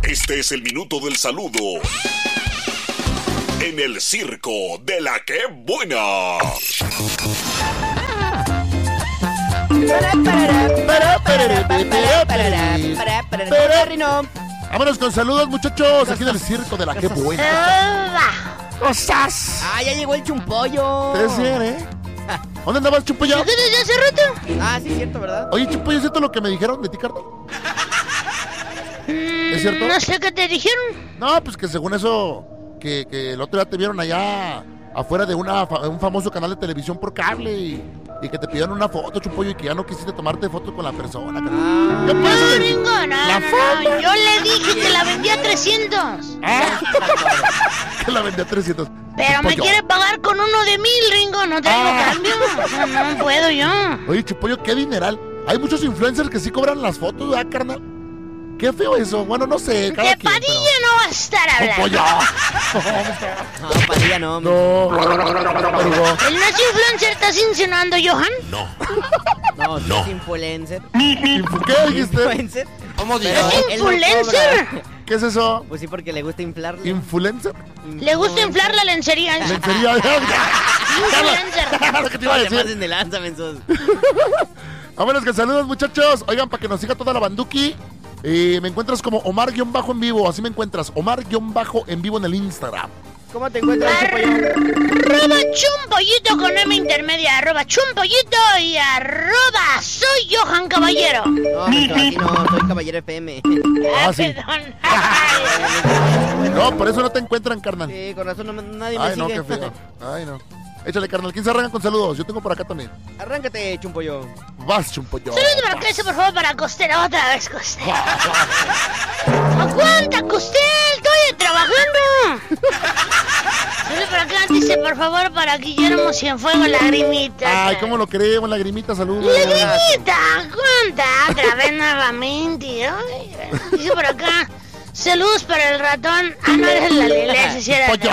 Este es el minuto del saludo en el circo de la que buena. Vámonos con saludos, muchachos. Aquí en el circo de la que buena. ¡Cosas! Ah, ya llegó el Chumpollo. Te decían, ¿eh? ¿Dónde andabas, Chumpollo? ¿Qué desde hace rato? Ah, sí, es cierto, ¿verdad? Oye, Chumpollo, ¿es cierto lo que me dijeron de ti, Carlos? ¿Es cierto? No sé qué te dijeron. No, pues que según eso, que el otro día te vieron allá afuera de un famoso canal de televisión por cable y que te pidieron una foto, Chumpollo, y que ya no quisiste tomarte foto con la persona. ¿Qué No, puedes decir? Ringo, no. Yo le dije que la vendía a 300. Que la vendía a 300. Pero Chumpollo. me quiere pagar con uno de 1000, Ringo. No traigo cambio. O sea, no puedo yo. Oye, Chumpollo, qué dineral. Hay muchos influencers que sí cobran las fotos, ¿verdad, carnal? Qué feo eso. Bueno, no sé. Cada De quien, Padilla no va a estar hablando. Chumpollo. No, Padilla no. No. ¿El no es influencer? ¿Estás insinuando, Johan? No. No, sí es influencer. ¿Qué dijiste? ¿Influencer? ¿Cómo Pero digas? él no ¿Influencer? cobra. ¿Qué es eso? Pues sí, porque le gusta inflarlo. ¿Influencer? Le gusta inflar la lencería. ¿Lencería? Influencer. Lo que te iba a No te decir. pasen de lanza, mensos. Vámonos que saludos, muchachos. Oigan, para que nos siga toda la banduki. Me encuentras como Omar-en vivo. Así me encuentras. Omar-en vivo en el Instagram. ¿Cómo te encuentras, Chumpollo? Arroba chumpollito con M intermedia. Arroba chumpollito y arroba soy Johan Caballero. No, menso, aquí no, soy Caballero FM. Sí. Perdón. No, por eso no te encuentran, carnal. Sí, con razón nadie me Ay, no, sigue. qué feo. Ay, no. Échale, carnal. ¿Quién se arranca con saludos? Yo tengo por acá también. Arráncate, Chumpollo. Vas, Chumpollo. Saludos para acá, por favor, para Costel. Otra vez, Costel. ¡Aguanta, Costel! ¡Estoy trabajando! Saludos para acá, dice, por favor, para Guillermo Cienfuegos, Lagrimita. Ay, cómo lo queremos, lagrimita, saludos. Lagrimita, aguanta, otra vez nuevamente. Ay, dice por acá, saludos para el ratón. Ah, no, eres la Lele, si era Pollo.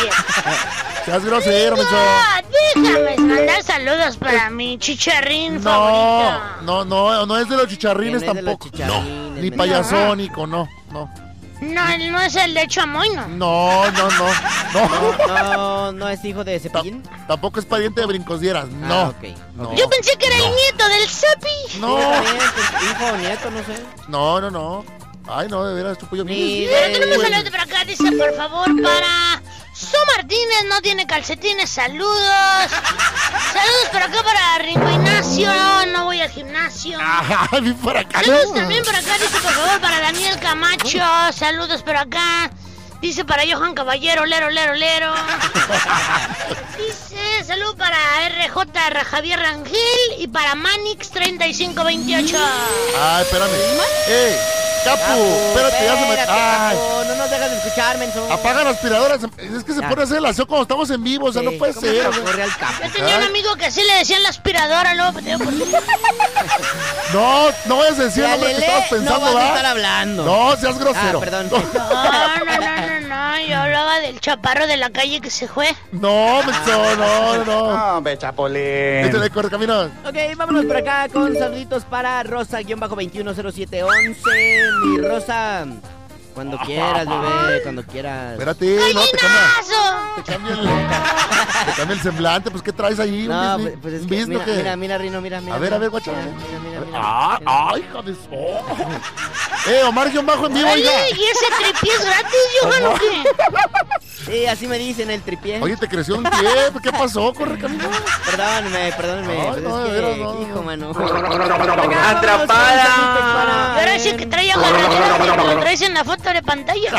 Seas grosero, menso. Déjame mandar saludos para mi chicharrín favorito. No es de los chicharrines Que no es de los tampoco. chicharrines, Ni menso. payasónico, no. No, él no es el de Chamoy, ¿no? No es hijo de Cepillín. Tampoco es pariente de Brincosdieras, no. Ah, ok. No. Yo pensé que era el nieto del Cepi. No. Yo también, pues, hijo o nieto, no sé. No. Ay, no, de veras, Chumpollo. Ni Tenemos un saludo por acá, dice, por favor, para So Martínez, no tiene calcetines, saludos. Saludos por acá para Ringo Ignacio, no voy al gimnasio. Ay, vi por acá. Saludos también por acá, dice, por favor, para Daniel Camacho, saludos por acá. Dice para Johan Caballero, lero. Dice, salud para RJ Javier Rangel y para Manix 3528. Ay, espérame. Capu, espérate, ya se me... Ay, Capu, no nos dejas de escuchar, menso. apaga la aspiradora. Es que se pone a hacer el aseo cuando estamos en vivo, o sea, no puede ¿Cómo ser. se o sea. ocurre al Capu? Yo tenía un amigo que así le decían la aspiradora, luego No vayas a decir el La nombre que Lele estabas pensando, no vas a ¿verdad? estar hablando. No, seas grosero. Ah, perdón. No, yo hablaba del chaparro de la calle que se fue. No, menso, no. Hombre, Chapolín. Échale, corre camino. Ok, vámonos por acá con saluditos para Rosa-210711. Mi Rosa, cuando quieras, bebé, cuando quieras. Espérate, no, te cambia el semblante, pues, ¿qué traes ahí? No, ¿Un pues es un que, bisno que? mira, Rino, mira. A ver, guacha. Mira. Ay, hija de eso. Omar-en vivo, Oye, oiga. ¿y ese tripié es gratis, Johan, o qué? Sí, así me dicen el tripié. Oye, te creció un pie, ¿qué pasó? Corre camino. Perdóname. Ay, Pues no, es de que, veras, no. hijo, mano. ¡Atrapada! Y ahora sí que trae agarradera, como lo traes en la foto de pantalla.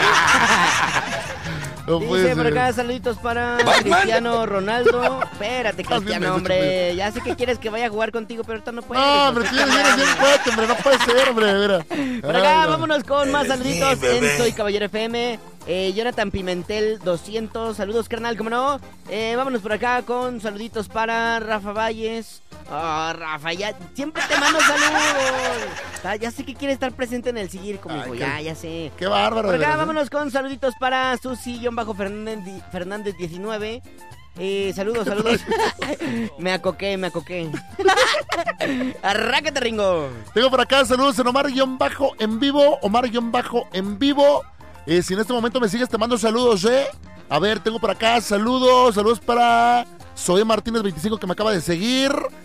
No puede Dice por ser. acá saluditos para Cristiano Ronaldo. Espérate, Estás bien Cristiano, menso, hombre. Ya sé que quieres que vaya a jugar contigo, pero ahorita no puedes. No, hombre, tienes bien fuerte, hombre, no puede ser, hombre, mira. Por acá, Ay, no. vámonos con más saluditos mi bebé. en Soy Caballero FM. Jonathan Pimentel 200, saludos carnal, ¿cómo no? Vámonos por acá con saluditos para Rafa Valles. Rafa, ya siempre te mando saludos. Ya sé que quiere estar presente en el circo, mijo, ya sé. Qué bárbaro. Por de acá, veras, vámonos con saluditos para Susi-Fernández 19. Saludos. Me acoqué. Arrácate, Ringo. Tengo por acá saludos en Omar-en vivo. Omar-en vivo. Si en este momento me sigues, te mando saludos, A ver, tengo por acá saludos para Zoe Martínez 25 que me acaba de seguir.